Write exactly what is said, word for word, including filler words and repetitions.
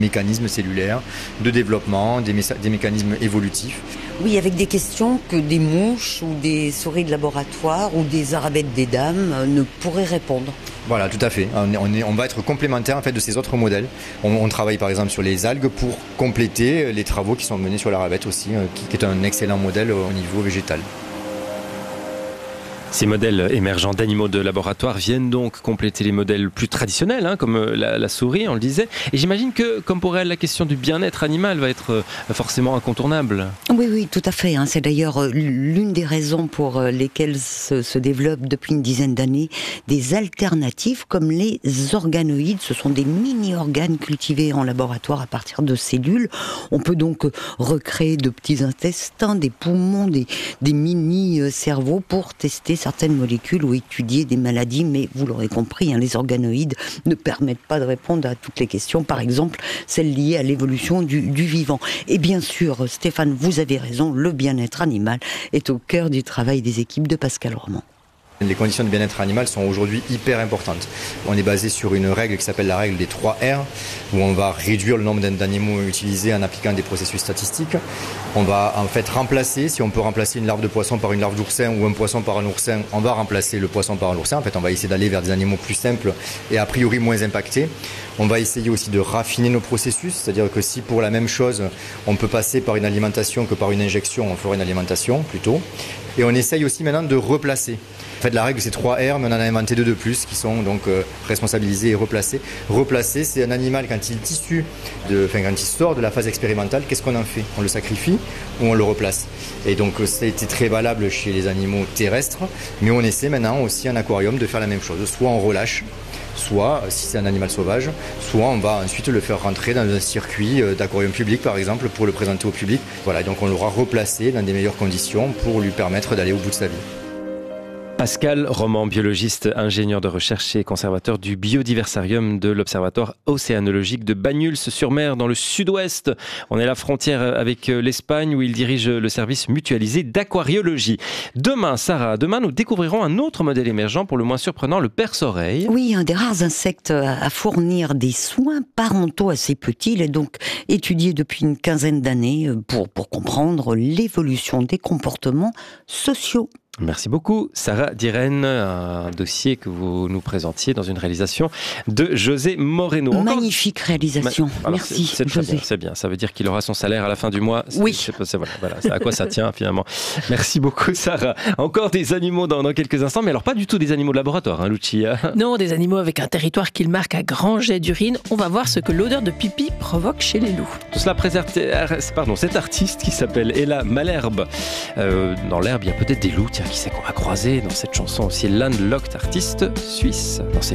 Mécanismes cellulaires, de développement, des, mé- des mécanismes évolutifs. Oui, avec des questions que des mouches ou des souris de laboratoire ou des arabettes des dames ne pourraient répondre. Voilà, tout à fait. On, est, on, est, on va être complémentaire en fait de ces autres modèles. On, on travaille par exemple sur les algues pour compléter les travaux qui sont menés sur l'arabette aussi, qui, qui est un excellent modèle au niveau végétal. Ces modèles émergents d'animaux de laboratoire viennent donc compléter les modèles plus traditionnels, hein, comme la, la souris, on le disait. Et j'imagine que, comme pour elle, la question du bien-être animal va être forcément incontournable. Oui, oui, tout à fait. Hein. C'est d'ailleurs l'une des raisons pour lesquelles se, se développent depuis une dizaine d'années des alternatives comme les organoïdes. Ce sont des mini-organes cultivés en laboratoire à partir de cellules. On peut donc recréer de petits intestins, des poumons, des, des mini-cerveaux pour tester certaines molécules ou étudier des maladies, mais vous l'aurez compris, hein, les organoïdes ne permettent pas de répondre à toutes les questions, par exemple celles liées à l'évolution du, du vivant. Et bien sûr, Stéphane, vous avez raison, le bien-être animal est au cœur du travail des équipes de Pascal Roman. Les conditions de bien-être animal sont aujourd'hui hyper importantes. On est basé sur une règle qui s'appelle la règle des trois R, où on va réduire le nombre d'animaux utilisés en appliquant des processus statistiques. On va en fait remplacer, si on peut remplacer une larve de poisson par une larve d'oursin ou un poisson par un oursin, on va remplacer le poisson par un oursin. En fait, on va essayer d'aller vers des animaux plus simples et a priori moins impactés. On va essayer aussi de raffiner nos processus, c'est-à-dire que si pour la même chose, on peut passer par une alimentation que par une injection, on fera une alimentation plutôt. Et on essaye aussi maintenant de replacer. En fait, la règle, c'est trois R, mais on en a inventé deux de plus, qui sont donc euh, responsabilisés et replacés. Replacer, c'est un animal, quand il est issu, de, enfin, quand il sort de la phase expérimentale, qu'est-ce qu'on en fait? On le sacrifie ou on le replace? Et donc, ça a été très valable chez les animaux terrestres, mais on essaie maintenant aussi en aquarium de faire la même chose. Soit on relâche, soit, si c'est un animal sauvage, soit on va ensuite le faire rentrer dans un circuit d'aquarium public, par exemple, pour le présenter au public. Voilà, donc on l'aura replacé dans des meilleures conditions pour lui permettre d'aller au bout de sa vie. Pascal Roman, biologiste, ingénieur de recherche et conservateur du biodiversarium de l'Observatoire océanologique de Banyuls-sur-Mer dans le sud-ouest. On est à la frontière avec l'Espagne où il dirige le service mutualisé d'aquariologie. Demain, Sarah, demain nous découvrirons un autre modèle émergent pour le moins surprenant, le perce-oreille. Oui, un des rares insectes à fournir des soins parentaux assez petits. Il est donc étudié depuis une quinzaine d'années pour, pour comprendre l'évolution des comportements sociaux. Merci beaucoup, Sarah Diren, un dossier que vous nous présentiez dans une réalisation de José Moreno. Encore... Magnifique réalisation, Ma... Alors, merci c'est, c'est José. Bien, c'est bien, ça veut dire qu'il aura son salaire à la fin du mois. C'est, oui. C'est, c'est, voilà, voilà, c'est à quoi ça tient finalement. Merci beaucoup Sarah. Encore des animaux dans, dans quelques instants, mais alors pas du tout des animaux de laboratoire, hein, Lucia. Non, des animaux avec un territoire qu'ils marquent à grands jets d'urine. On va voir ce que l'odeur de pipi provoque chez les loups. Tout cela préserve, pardon, cet artiste qui s'appelle Ella Malherbe. Euh, dans l'herbe, il y a peut-être des loups, tiens, qui sait qu'on va croiser dans cette chanson aussi, Landlocked, artiste suisse. Dans